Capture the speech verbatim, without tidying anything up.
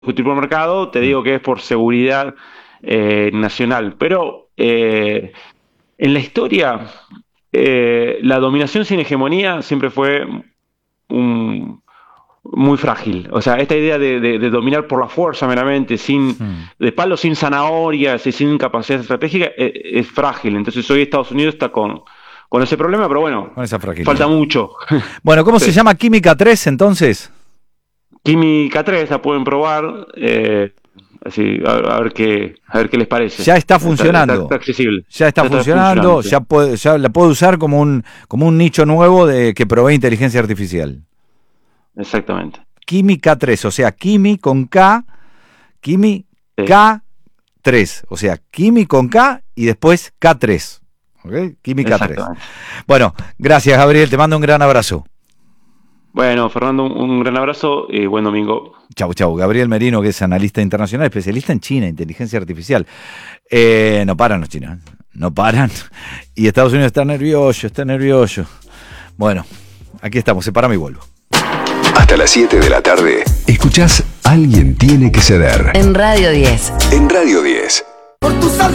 discutir por mercado, te digo que es por seguridad eh, nacional. Pero eh, en la historia, eh, la dominación sin hegemonía siempre fue un, muy frágil. O sea, esta idea de, de, de dominar por la fuerza meramente, sin, Hmm. de palo sin zanahorias y sin capacidad estratégica, es, es frágil. Entonces hoy Estados Unidos está con, con ese problema, pero bueno, Con esa fragilidad. falta mucho. Bueno, ¿cómo Sí. se llama Química tres entonces? Química tres la pueden probar, eh, así, a, a ver qué, a ver qué les parece. Ya está funcionando. Está, está accesible. Ya está, Ya está funcionando, funcionando, sí. ya, puede, ya la puede usar como un, como un nicho nuevo de que provee inteligencia artificial. Exactamente. Química tres, o sea, Kimi con K, Kimi Sí. K tres, o sea, Kimi con K y después K tres. ¿Ok? Química tres. Exactamente. Bueno, gracias Gabriel, te mando un gran abrazo. Bueno, Fernando, un, un gran abrazo y buen domingo. Chau, chau. Gabriel Merino, que es analista internacional, especialista en China, inteligencia artificial. Eh, no paran los chinos, no paran. Y Estados Unidos está nervioso, está nervioso. Bueno, aquí estamos, separame y vuelvo. Hasta las siete de la tarde, escuchás Alguien tiene que ceder. En Radio diez. En Radio diez. Por tu salud.